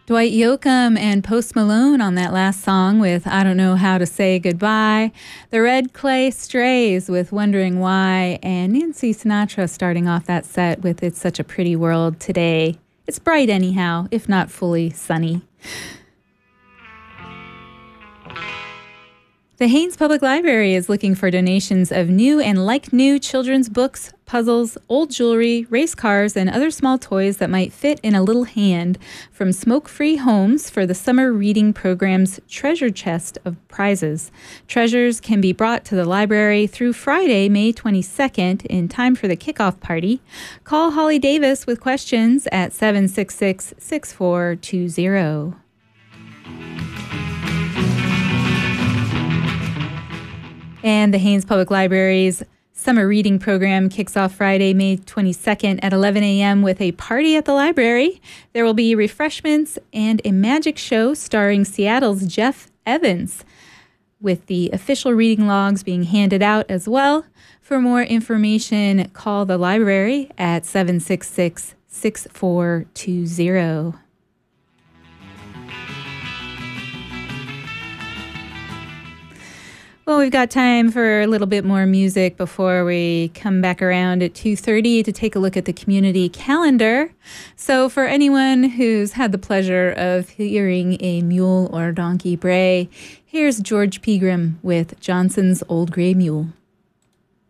Dwight Yoakam and Post Malone on that last song with I Don't Know How to Say Goodbye. The Red Clay Strays with Wondering Why. And Nancy Sinatra starting off that set with It's Such a Pretty World Today. It's bright anyhow, if not fully sunny. The Haines Public Library is looking for donations of new and like-new children's books, puzzles, old jewelry, race cars, and other small toys that might fit in a little hand from smoke-free homes for the summer reading program's treasure chest of prizes. Treasures can be brought to the library through Friday, May 22nd, in time for the kickoff party. Call Holly Davis with questions at 766-6420. And the Haines Public Library's summer reading program kicks off Friday, May 22nd at 11 a.m. with a party at the library. There will be refreshments and a magic show starring Seattle's Jeff Evans, with the official reading logs being handed out as well. For more information, call the library at 766-6420. Well, we've got time for a little bit more music before we come back around at 2:30 to take a look at the community calendar. So for anyone who's had the pleasure of hearing a mule or donkey bray, here's George Pegram with Johnson's Old Gray Mule.